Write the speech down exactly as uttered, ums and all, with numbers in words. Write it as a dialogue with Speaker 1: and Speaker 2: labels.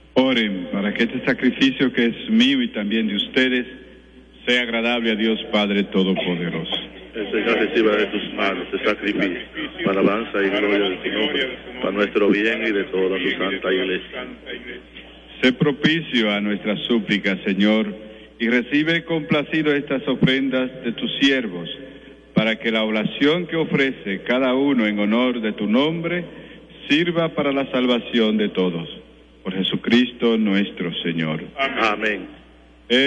Speaker 1: Oren para que este sacrificio que es mío y también de ustedes sea agradable a Dios Padre Todopoderoso.
Speaker 2: El Señor reciba de tus manos este sacrificio, para alabanza y gloria de tu nombre, para nuestro bien y de toda tu santa iglesia.
Speaker 1: Sé propicio a nuestras súplicas, Señor, y recibe complacido estas ofrendas de tus siervos, para que la oración que ofrece cada uno en honor de tu nombre sirva para la salvación de todos. Por Jesucristo nuestro Señor.
Speaker 2: Amén.